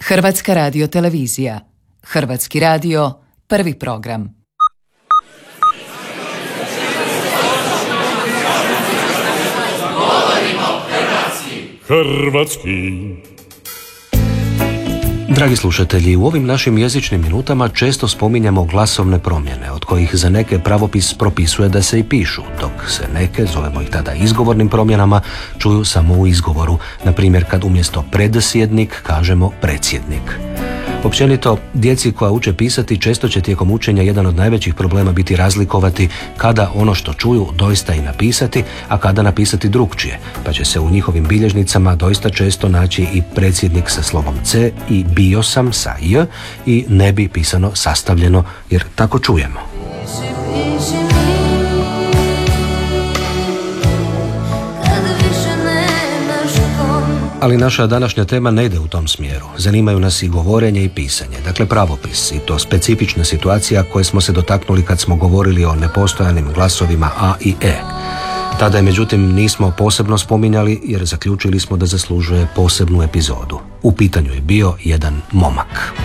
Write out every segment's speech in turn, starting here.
Hrvatska radiotelevizija. Hrvatski radio, prvi program. Hrvatski. Dragi slušatelji, u ovim našim jezičnim minutama često spominjamo glasovne promjene, od kojih za neke pravopis propisuje da se i pišu, dok se neke, zovemo ih tada izgovornim promjenama, čuju samo u izgovoru, na primjer kad umjesto predsjednik kažemo predsjednik. Općenito, djeci koja uče pisati često će tijekom učenja jedan od najvećih problema biti razlikovati kada ono što čuju doista i napisati, a kada napisati drukčije, pa će se u njihovim bilježnicama doista često naći i predsjednik sa slovom C i bio sam sa J i ne bi pisano sastavljeno, jer tako čujemo. Ali naša današnja tema ne ide u tom smjeru. Zanimaju nas i govorenje i pisanje, dakle pravopis, i to specifična situacija koje smo se dotaknuli kad smo govorili o nepostojanim glasovima A i E. Tada je međutim nismo posebno spominjali jer zaključili smo da zaslužuje posebnu epizodu. U pitanju je bio jedan momak.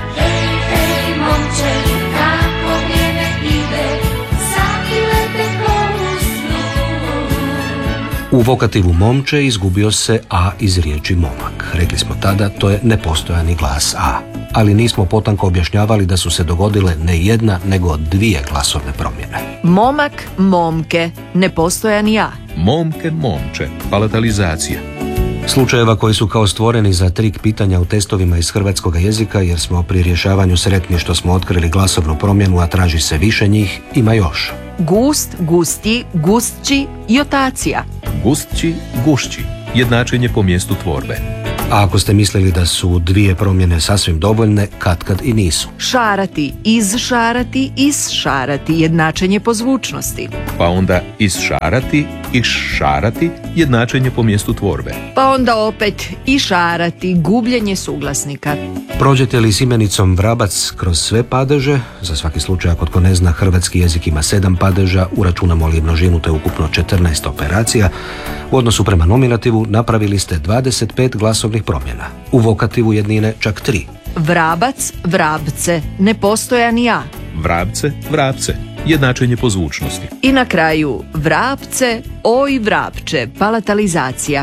U vokativu momče izgubio se A iz riječi momak. Rekli smo tada, to je nepostojani glas A. Ali nismo potanko objašnjavali da su se dogodile ne jedna, nego dvije glasovne promjene. Momak, momke, nepostojani A. Momke, momče, palatalizacija. Slučajeva koji su kao stvoreni za trik pitanja u testovima iz hrvatskog jezika, jer smo pri rješavanju sretni što smo otkrili glasovnu promjenu, a traži se više njih, ima još. Gust, gusti, gustći, jotacija. Gustći, gušći, jednačenje po mjestu tvorbe. A ako ste mislili da su dvije promjene sasvim dovoljne, katkad i nisu. Šarati, izšarati, isšarati, jednačenje po zvučnosti. Pa onda isšarati, iššarati, jednačenje po mjestu tvorbe. Pa onda opet išarati, gubljenje suglasnika. Prođete li s imenicom vrabac kroz sve padeže, za svaki slučaj ako tko ne zna, hrvatski jezik ima 7 padeža, uračunamo li množinu te ukupno 14 operacija, u odnosu prema nominativu napravili ste 25 glasovnih promjena. U vokativu jednine čak 3. Vrabac, vrabce, nepostojani A. Vrabce, vrapce, jednačenje po zvučnosti. I na kraju vrapce, oj vrapče, palatalizacija.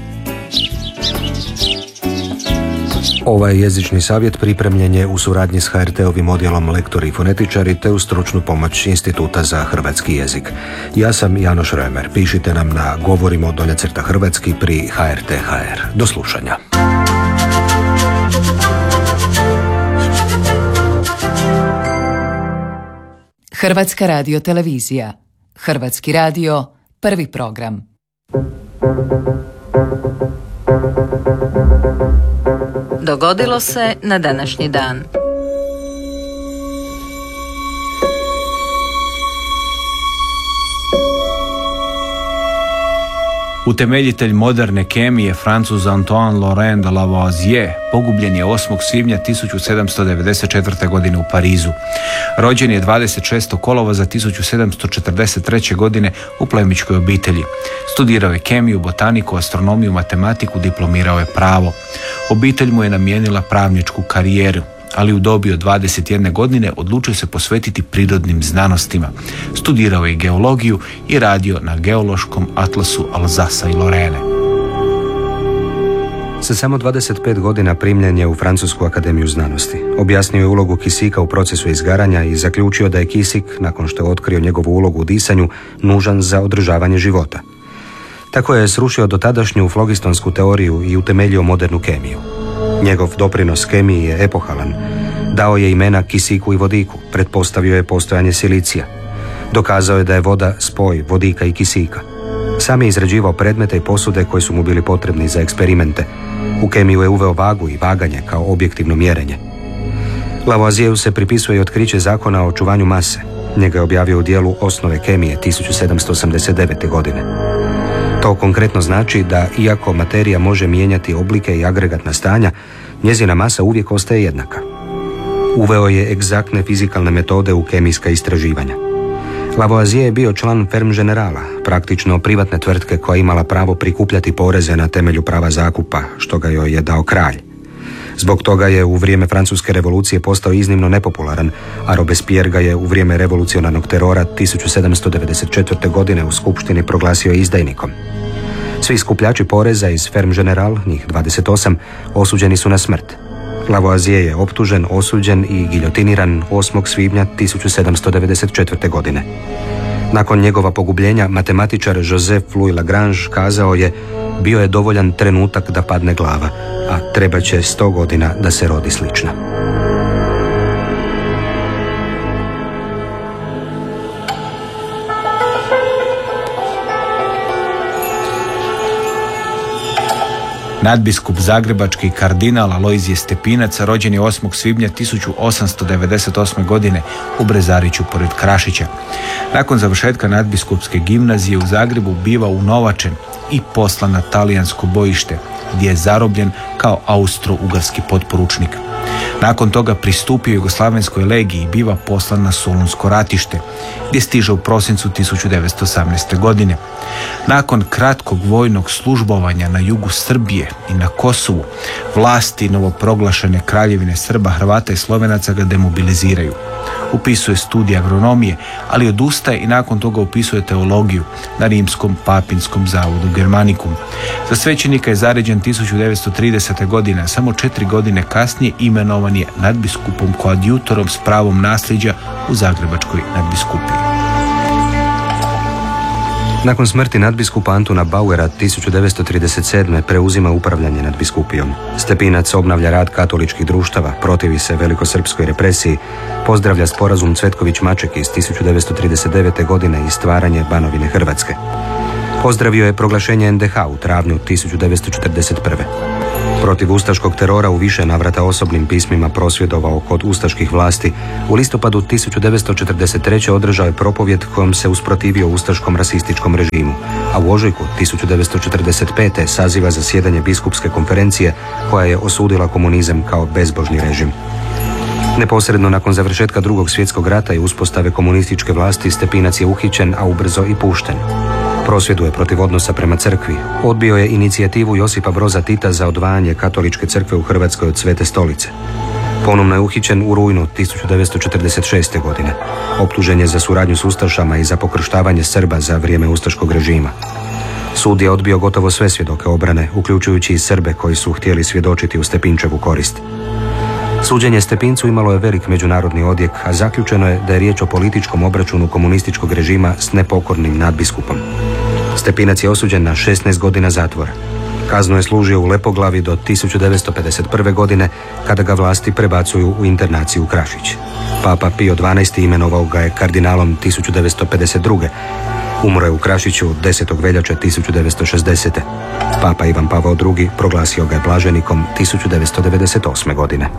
Ovaj jezični savjet pripremljen je u suradnji s HRT-ovim odjelom Lektori i fonetičari te uz stručnu pomoć Instituta za hrvatski jezik. Ja sam Janoš Römer. Pišite nam na govorimo_hrvatski pri HRT.hr. Do slušanja. Hrvatska radiotelevizija. Hrvatski radio, prvi program. Dogodilo se na današnji dan. Utemeljitelj moderne kemije, Francuz Antoine Laurent de Lavoisier, pogubljen je 8. svibnja 1794. godine u Parizu. Rođen je 26. kolovoza 1743. godine u plemićkoj obitelji. Studirao je kemiju, botaniku, astronomiju, matematiku, diplomirao je pravo. Obitelj mu je namijenila pravničku karijeru, ali u dobi od 21 godine odlučio se posvetiti prirodnim znanostima. Studirao je geologiju i radio na geološkom atlasu Alzasa i Lorene. Sa samo 25 godina primljen je u Francusku akademiju znanosti. Objasnio je ulogu kisika u procesu izgaranja i zaključio da je kisik, nakon što je otkrio njegovu ulogu u disanju, nužan za održavanje života. Tako je srušio dotadašnju flogistonsku teoriju i utemeljio modernu kemiju. Njegov doprinos kemiji je epohalan. Dao je imena kisiku i vodiku, pretpostavio je postojanje silicija. Dokazao je da je voda spoj vodika i kisika. Sam je izrađivao predmete i posude koji su mu bili potrebni za eksperimente. U kemiju je uveo vagu i vaganje kao objektivno mjerenje. Lavoisieru se pripisuje i otkriće zakona o očuvanju mase. Njega je objavio u dijelu Osnove kemije 1789. godine. To konkretno znači da, iako materija može mijenjati oblike i agregatna stanja, njezina masa uvijek ostaje jednaka. Uveo je egzaktne fizikalne metode u kemijska istraživanja. Lavoisier je bio član Ferme Generala, praktično privatne tvrtke koja imala pravo prikupljati poreze na temelju prava zakupa, što ga joj je dao kralj. Zbog toga je u vrijeme Francuske revolucije postao iznimno nepopularan, a Robespierre ga je u vrijeme revolucionarnog terora 1794. godine u skupštini proglasio izdajnikom. Svi skupljači poreza iz Ferme General, njih 28, osuđeni su na smrt. Lavoisier je optužen, osuđen i giljotiniran 8. svibnja 1794. godine. Nakon njegova pogubljenja, matematičar Joseph Louis Lagrange kazao je: bio je dovoljan trenutak da padne glava, a treba će 100 godina da se rodi slična. Nadbiskup zagrebački kardinal Alojzije Stepinac rođen je 8. svibnja 1898. godine u Brezariću pored Krašića. Nakon završetka nadbiskupske gimnazije u Zagrebu biva unovačen i poslan na talijansko bojište, gdje je zarobljen kao austro-ugarski potporučnik. Nakon toga pristupio Jugoslavenskoj legiji i biva poslan na Solunsko ratište, gdje stiže u prosincu 1918. godine. Nakon kratkog vojnog službovanja na jugu Srbije i na Kosovu, vlasti novoproglašene Kraljevine Srba, Hrvata i Slovenaca ga demobiliziraju. Upisuje studij agronomije, ali odustaje i nakon toga upisuje teologiju na Rimskom papinskom zavodu Germanicum. Za svećenika je zaređen 1930. godine, a samo 4 godine kasnije imenovan je nadbiskupom koadjutorom s pravom nasljeđa u Zagrebačkoj nadbiskupiji. Nakon smrti nadbiskupa Antuna Bauera 1937. preuzima upravljanje nadbiskupijom. Stepinac obnavlja rad katoličkih društava, protivi se velikosrpskoj represiji, pozdravlja sporazum Cvetković-Maček iz 1939. godine i stvaranje Banovine Hrvatske. Pozdravio je proglašenje NDH u travnju 1941. Protiv ustaškog terora u više navrata osobnim pismima prosvjedovao kod ustaških vlasti. U listopadu 1943. održao je propovjed kojom se usprotivio ustaškom rasističkom režimu, a u ožujku 1945. saziva zasjedanje biskupske konferencije koja je osudila komunizam kao bezbožni režim. Neposredno nakon završetka Drugog svjetskog rata i uspostave komunističke vlasti Stepinac je uhićen, a ubrzo i pušten. Prosvjeduje protiv odnosa prema crkvi. Odbio je inicijativu Josipa Broza Tita za odvajanje katoličke crkve u Hrvatskoj od Svete Stolice. Ponovno je uhićen u rujnu 1946. godine. Optužen je za suradnju s ustašama i za pokrštavanje Srba za vrijeme ustaškog režima. Sud je odbio gotovo sve svjedoke obrane, uključujući i Srbe koji su htjeli svjedočiti u Stepinčevu korist. Suđenje Stepincu imalo je velik međunarodni odjek, a zaključeno je da je riječ o političkom obračunu komunističkog režima s nepokornim nadbiskupom. Stepinac je osuđen na 16 godina zatvora. Kaznu je služio u Lepoglavi do 1951. godine, kada ga vlasti prebacuju u internaciju u Krašić. Papa Pio XII. Imenovao ga je kardinalom 1952. Umro je u Krašiću 10. veljače 1960. Papa Ivan Pavao II. Proglasio ga je blaženikom 1998. godine.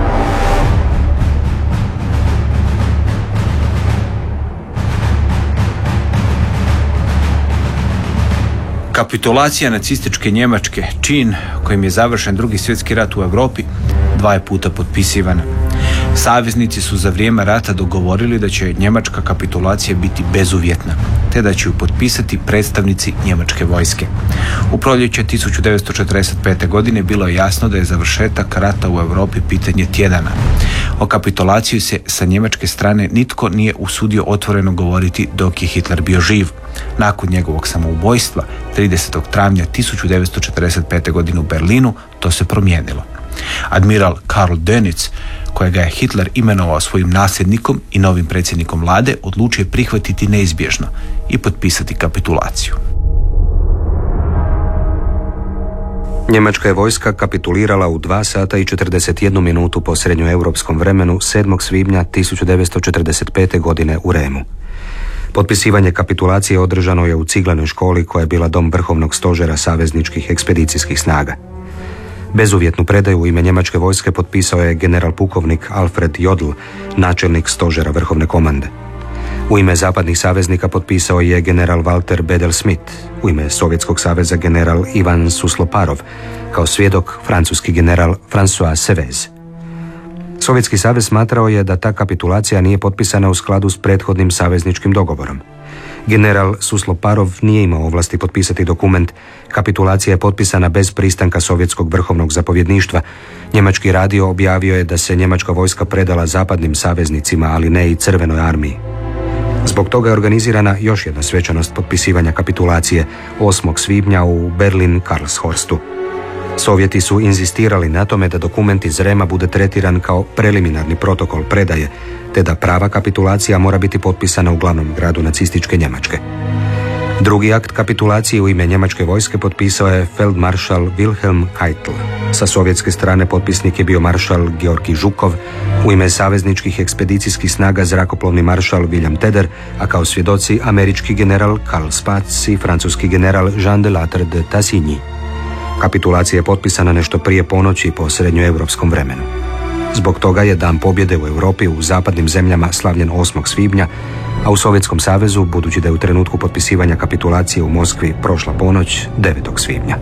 Kapitulacija nacističke Njemačke, čin kojim je završen Drugi svjetski rat u Europi, 2 je puta potpisivana. Saveznici su za vrijeme rata dogovorili da će njemačka kapitulacija biti bezuvjetna, te da će ju potpisati predstavnici njemačke vojske. U proljeće 1945. godine bilo je jasno da je završetak rata u Europi pitanje tjedana. O kapitulaciji se sa njemačke strane nitko nije usudio otvoreno govoriti dok je Hitler bio živ. Nakon njegovog samoubojstva 30. travnja 1945. godine u Berlinu to se promijenilo. Admiral Karl Dönitz, kojega je Hitler imenovao svojim nasljednikom i novim predsjednikom vlade, odlučio je prihvatiti neizbježno i potpisati kapitulaciju. Njemačka je vojska kapitulirala u 2 sata i 41 minutu po srednjoeuropskom vremenu 7. svibnja 1945. godine u Remu. Potpisivanje kapitulacije održano je u ciglanoj školi koja je bila dom vrhovnog stožera savezničkih ekspedicijskih snaga. Bezuvjetnu predaju u ime njemačke vojske potpisao je general pukovnik Alfred Jodl, načelnik stožera vrhovne komande. U ime zapadnih saveznika potpisao je general Walter Bedel-Smith, u ime Sovjetskog saveza general Ivan Susloparov, kao svjedok francuski general François Sevez. Sovjetski savez smatrao je da ta kapitulacija nije potpisana u skladu s prethodnim savezničkim dogovorom. General Susloparov nije imao ovlasti potpisati dokument. Kapitulacija je potpisana bez pristanka sovjetskog vrhovnog zapovjedništva. Njemački radio objavio je da se njemačka vojska predala zapadnim saveznicima, ali ne i Crvenoj armiji. Zbog toga je organizirana još jedna svečanost potpisivanja kapitulacije 8. svibnja u Berlin-Karlshorstu. Sovjeti su inzistirali na tome da dokument iz Rema bude tretiran kao preliminarni protokol predaje, te da prava kapitulacija mora biti potpisana u glavnom gradu nacističke Njemačke. Drugi akt kapitulacije u ime njemačke vojske potpisao je feldmaršal Wilhelm Keitel. Sa sovjetske strane potpisnik je bio maršal Georgi Žukov, u ime savezničkih ekspedicijskih snaga zrakoplovni maršal William Teder, a kao svjedoci američki general Karl Spaatz i francuski general Jean de Lattre de Tassigny. Kapitulacija je potpisana nešto prije ponoći po srednjoevropskom vremenu. Zbog toga je Dan pobjede u Europi u zapadnim zemljama slavljen 8. svibnja, a u Sovjetskom savezu, budući da je u trenutku potpisivanja kapitulacije u Moskvi prošla ponoć, 9. svibnja.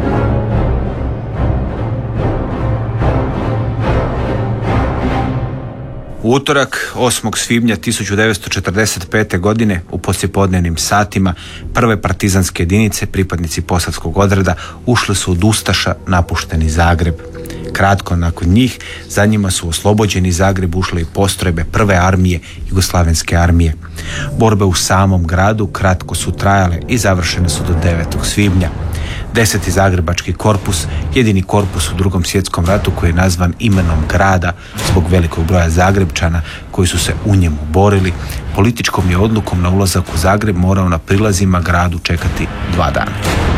U utorak 8. svibnja 1945. godine u poslijepodnevnim satima prve partizanske jedinice, pripadnici posavskog odreda, ušli su od ustaša napušteni Zagreb. Kratko nakon njih, za njima su oslobođeni Zagreb ušle i postrojbe prve armije, Jugoslavenske armije. Borbe u samom gradu kratko su trajale i završene su do 9. svibnja. 10. zagrebački korpus, jedini korpus u Drugom svjetskom ratu koji je nazvan imenom grada zbog velikog broja Zagrebčana koji su se u njemu borili, političkom je odlukom na ulazak u Zagreb morao na prilazima gradu čekati 2 dana.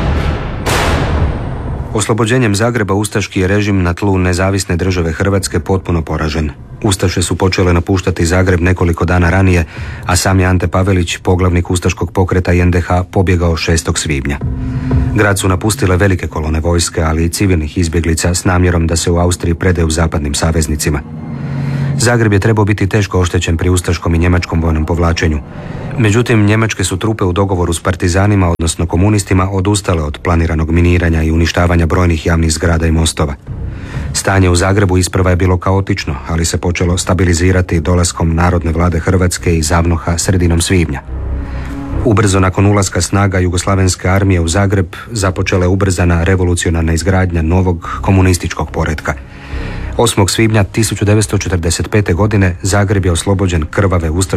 Oslobođenjem Zagreba ustaški je režim na tlu nezavisne države Hrvatske potpuno poražen. Ustaše su počele napuštati Zagreb nekoliko dana ranije, a sam je Ante Pavelić, poglavnik ustaškog pokreta i NDH, pobjegao 6. svibnja. Grad su napustile velike kolone vojske, ali i civilnih izbjeglica s namjerom da se u Austriji predaju zapadnim saveznicima. Zagreb je trebao biti teško oštećen pri ustaškom i njemačkom vojnom povlačenju. Međutim, njemačke su trupe u dogovoru s partizanima, odnosno komunistima, odustale od planiranog miniranja i uništavanja brojnih javnih zgrada i mostova. Stanje u Zagrebu isprva je bilo kaotično, ali se počelo stabilizirati dolaskom Narodne vlade Hrvatske iz Avnoha sredinom svibnja. Ubrzo nakon ulaska snaga Jugoslavenske armije u Zagreb započela je ubrzana revolucionarna izgradnja novog komunističkog poretka. 8. svibnja 1945. godine Zagreb je oslobođen krvave ustaške